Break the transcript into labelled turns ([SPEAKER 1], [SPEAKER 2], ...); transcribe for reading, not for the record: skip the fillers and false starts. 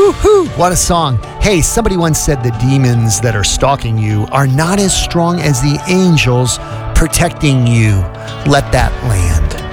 [SPEAKER 1] Woo-hoo! What a song. Hey, somebody once said the demons that are stalking you are not as strong as the angels protecting you. Let that land.